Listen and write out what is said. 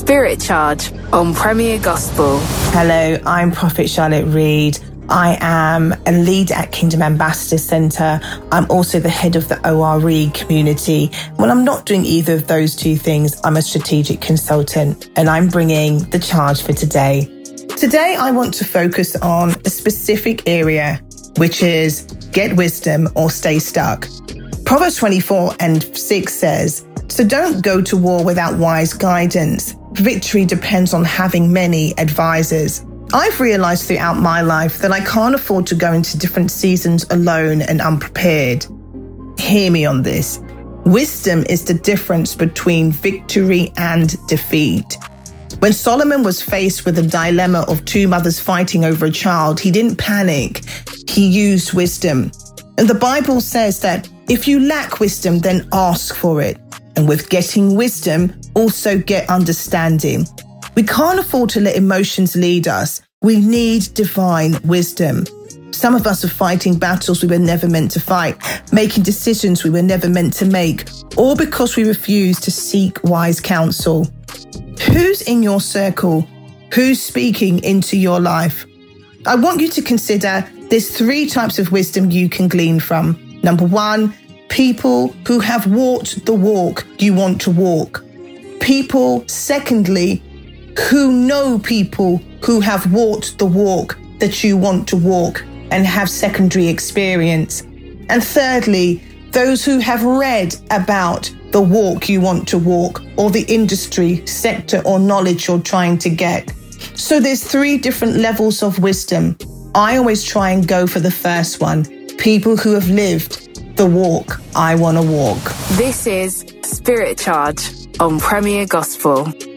Spirit Charge on Premier Gospel. Hello, I'm Prophet Charlotte Reed. I am a lead at Kingdom Ambassador Centre. I'm also the head of the ORE community. When I'm not doing either of those two things, I'm a strategic consultant, and I'm bringing the charge for today. Today, I want to focus on a specific area, which is get wisdom or stay stuck. Proverbs 24:6 says, "So don't go to war without wise guidance. Victory depends on having many advisors." I've realized throughout my life that I can't afford to go into different seasons alone and unprepared. Hear me on this. Wisdom is the difference between victory and defeat. When Solomon was faced with the dilemma of two mothers fighting over a child, he didn't panic. He used wisdom. And the Bible says that if you lack wisdom, then ask for it. And with getting wisdom, also get understanding. We can't afford to let emotions lead us. We need divine wisdom. Some of us are fighting battles we were never meant to fight, making decisions we were never meant to make, all because we refuse to seek wise counsel. Who's in your circle? Who's speaking into your life? I want you to consider there's 3 types of wisdom you can glean from. Number 1, people who have walked the walk you want to walk. People, secondly, who know people who have walked the walk that you want to walk and have secondary experience. And thirdly, those who have read about the walk you want to walk or the industry, sector or knowledge you're trying to get. So there's 3 different levels of wisdom. I always try and go for the first one. People who have lived the walk I want to walk. This is Spirit Charge on Premier Gospel.